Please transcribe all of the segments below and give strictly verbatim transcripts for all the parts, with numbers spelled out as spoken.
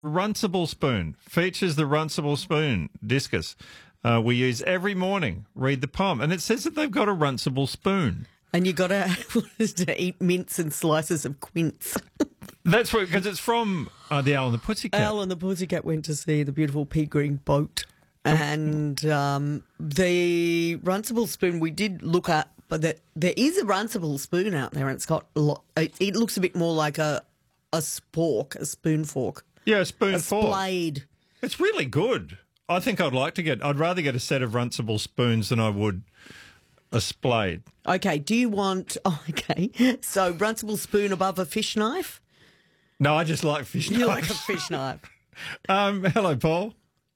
Runcible spoon. Features the Runcible spoon discus. Uh, we use every morning. Read the poem. And it says that they've got a Runcible spoon. And you got to to eat mince and slices of quince. That's what, because it's from uh, the Owl and the Pussycat. Owl and the Pussycat went to see the beautiful pea green boat. And um, the Runcible spoon we did look at, but there, there is a Runcible spoon out there, and it's got a lot. It, it looks a bit more like a a spork, a spoon fork. Yeah, a spoon a fork. Splayed. It's really good. I think I'd like to get. I'd rather get a set of Runcible spoons than I would a splayed. Okay. Do you want? Oh, okay. So Runcible spoon above a fish knife. No, I just like fish You knives. like a fish knife. um, hello, Paul.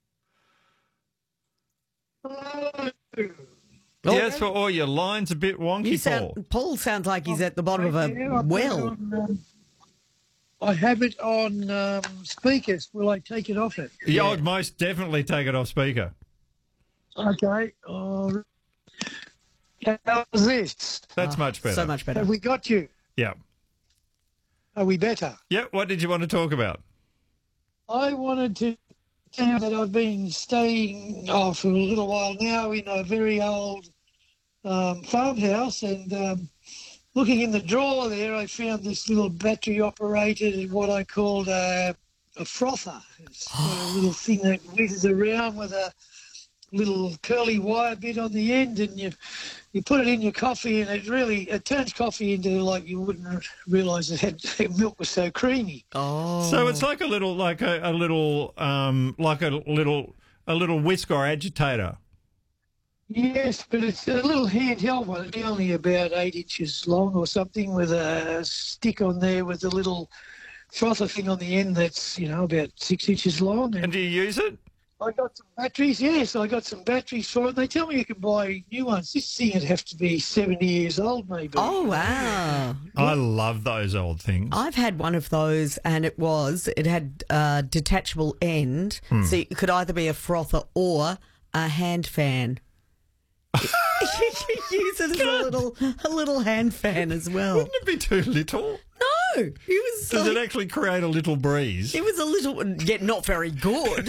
Hello. Yes, for all your lines a bit wonky, You sound, Paul. Paul sounds like he's at the bottom of a Yeah, I've got it well. on, um, I have it on um, speakers. Will I take it off it? Yeah, I'd most definitely take it off speaker. Okay. Oh, how's this? That's Oh, much better. So much better. Have we got you? Yeah. Are we better? Yeah, what did you want to talk about? I wanted to tell you that I've been staying oh, for a little while now in a very old um, farmhouse, and um, looking in the drawer there, I found this little battery-operated, what I called a, a frother. It's got a little thing that whizzes around with a little curly wire bit on the end, and you you put it in your coffee, and it really it turns coffee into like you wouldn't realise it had milk was so creamy. Oh. So it's like a little, like a, a little, um, like a little, a little whisk or agitator. Yes, but it's a little handheld one. It's only about eight inches long or something, with a stick on there with a little frother thing on the end that's, you know, about six inches long. And And do you use it? I got some batteries, yes, I got some batteries for it. They tell me you can buy new ones. This thing would have to be seventy years old, maybe. Oh, wow. I love those old things. I've had one of those, and it was, it had a detachable end, Hmm. so it could either be a frother or a hand fan. You could use it as a little, a little hand fan as well. Wouldn't it be too little? No, it was Does like, it actually create a little breeze? it was a little, yet not very good.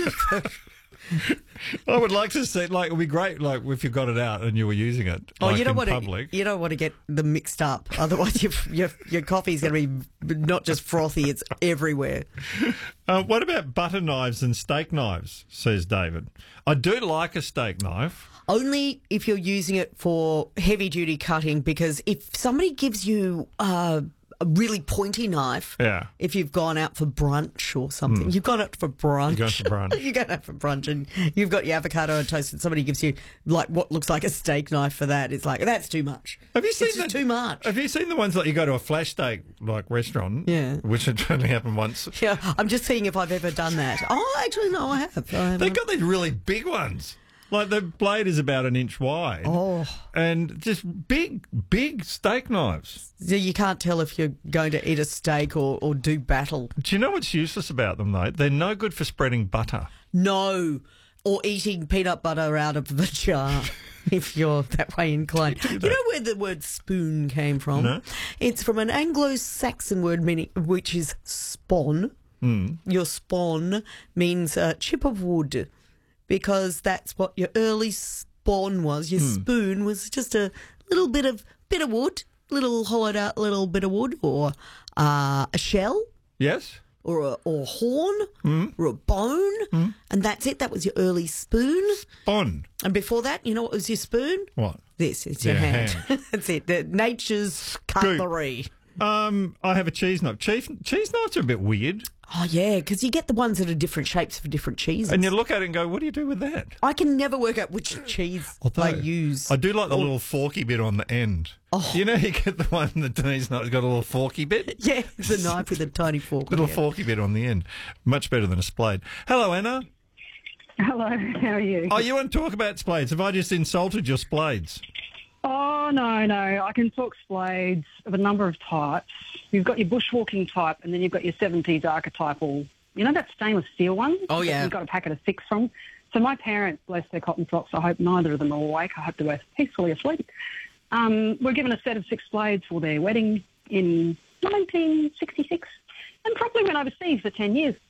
I would like to see, like, it would be great, like, if you got it out and you were using it, Oh, like, you don't in want public. to. You don't want to get them mixed up. Otherwise, your your, your coffee's going to be not just frothy; it's everywhere. Uh, what about butter knives and steak knives, says David. I do like a steak knife. Only if you're using it for heavy duty cutting, because if somebody gives you uh, a really pointy knife, Yeah. if you've gone out for brunch or something, you've gone out for brunch. You're going for brunch. You're going out for brunch, and you've got your avocado and toast, and somebody gives you like what looks like a steak knife for that. It's like, that's too much. Have you seen it's just that- too much. Have you seen the ones that you go to a flash steak, like, restaurant? Yeah. Which had only happened once. Yeah, I'm just seeing if I've ever done that. Oh, actually, no, I have. I haven't. They've got these really big ones. Like, the blade is about an inch wide. Oh. And just big, big steak knives. So you can't tell if you're going to eat a steak or, or do battle. Do you know what's useless about them, though? They're no good for spreading butter. No. Or eating peanut butter out of the jar, if you're that way inclined. You know where the word spoon came from? No. It's from an Anglo-Saxon word meaning, which is spawn. Mm. Your spawn means a chip of wood, because that's what your early spawn was. Your spoon was just a little bit of bit of wood, little hollowed out little bit of wood, or uh, a shell, Yes? or a or horn, or a bone, and that's it. That was your early spoon. On. And before that, you know what was your spoon? What? This, it's your Your hand. hand. That's it. The nature's cutlery. Um, I have a cheese knife. Cheese, cheese knives are a bit weird. Oh, yeah, because you get the ones that are different shapes for different cheeses. And you look at it and go, what do you do with that? I can never work out which cheese I use. I do like the little forky bit on the end. Oh. You know, you get the one that Denise knife's got a little forky bit? Yeah, it's a knife with a tiny fork. Little yeah. forky bit on the end. Much better than a splade. Hello, Anna. Hello, how are you? Oh, you want to talk about splades? Have I just insulted your splades? Oh, no, no. I can talk splades of a number of types. You've got your bushwalking type, and then you've got your seventies archetypal. You know that stainless steel one? Oh, yeah. That you've got a packet of six from? So my parents, bless their cotton socks, I hope neither of them are awake. I hope they're both peacefully asleep. Um, were given a set of six blades for their wedding in nineteen sixty-six, and properly went overseas for ten years.